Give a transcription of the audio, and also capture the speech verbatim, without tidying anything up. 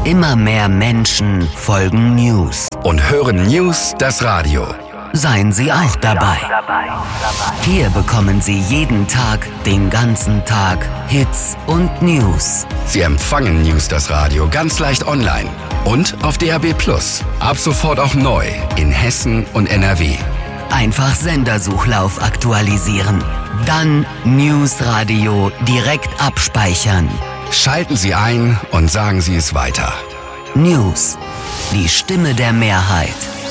Immer mehr Menschen folgen News. Und hören News das Radio. Seien Sie auch dabei. Hier bekommen Sie jeden Tag, den ganzen Tag, Hits und News. Sie empfangen News das Radio ganz leicht online und auf D A B plus. Ab sofort auch neu in Hessen und N R W. Einfach Sendersuchlauf aktualisieren. Dann News Radio direkt abspeichern. Schalten Sie ein und sagen Sie es weiter. News. Die Stimme der Mehrheit.